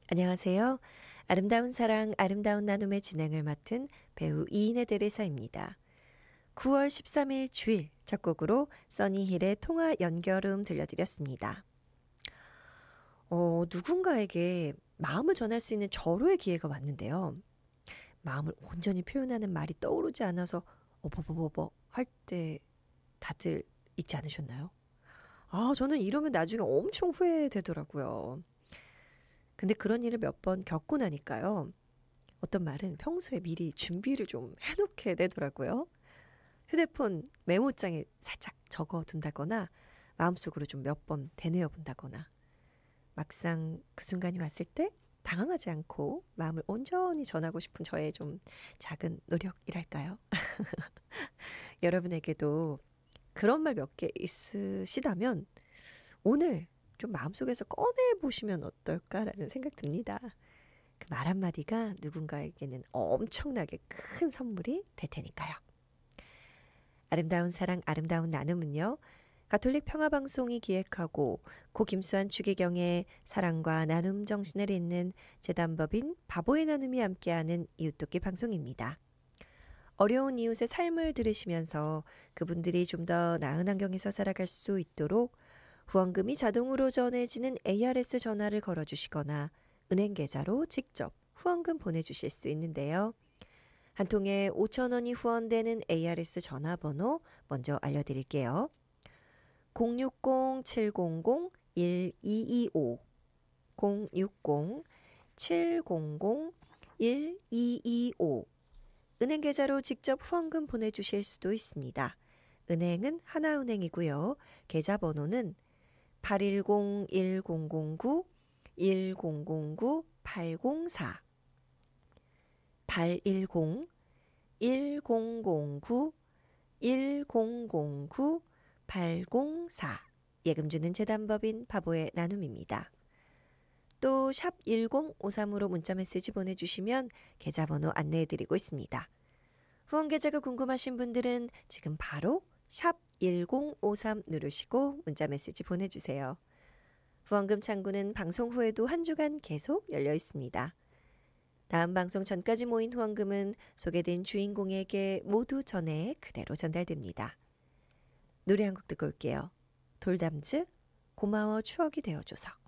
안녕하세요. 아름다운 사랑, 아름다운 나눔의 진행을 맡은 배우 이인혜 대리사입니다. 9월 13일 주일 첫 곡으로 써니힐의 통화 연결음 들려드렸습니다. 누군가에게 마음을 전할 수 있는 절호의 기회가 왔는데요. 마음을 온전히 표현하는 말이 떠오르지 않아서 어버버버버 할 때 다들 있지 않으셨나요? 저는 이러면 나중에 엄청 후회되더라고요. 근데 그런 일을 몇 번 겪고 나니까요. 어떤 말은 평소에 미리 준비를 좀 해놓게 되더라고요. 휴대폰 메모장에 살짝 적어둔다거나 마음속으로 좀 몇 번 되뇌어 본다거나 막상 그 순간이 왔을 때 당황하지 않고 마음을 온전히 전하고 싶은 저의 좀 작은 노력이랄까요? 여러분에게도 그런 말 몇 개 있으시다면 오늘 좀 마음속에서 꺼내보시면 어떨까라는 생각 듭니다. 그 말 한마디가 누군가에게는 엄청나게 큰 선물이 될 테니까요. 아름다운 사랑, 아름다운 나눔은요. 가톨릭 평화방송이 기획하고 고 김수환 추기경의 사랑과 나눔 정신을 잇는 재단법인 바보의 나눔이 함께하는 이웃돕기 방송입니다. 어려운 이웃의 삶을 들으시면서 그분들이 좀 더 나은 환경에서 살아갈 수 있도록 후원금이 자동으로 전해지는 ARS 전화를 걸어주시거나 은행 계좌로 직접 후원금 보내주실 수 있는데요. 한 통에 5,000원이 후원되는 ARS 전화번호 먼저 알려드릴게요. 060-700-1225 060-700-1225 은행 계좌로 직접 후원금 보내주실 수도 있습니다. 은행은 하나은행이고요. 계좌번호는 810-1009-1009-804 810-1009-1009-804 예금 주는 재단법인 바보의 나눔입니다. 또 샵 1053으로 문자메시지 보내주시면 계좌번호 안내해드리고 있습니다. 후원 계좌가 궁금하신 분들은 지금 바로 샵 1053 누르시고 문자메시지 보내주세요. 후원금 창구는 방송 후에도 한 주간 계속 열려 있습니다. 다음 방송 전까지 모인 후원금은 소개된 주인공에게 모두 전액 그대로 전달됩니다. 노래 한 곡 듣고 올게요. 돌담즈 고마워 추억이 되어줘서.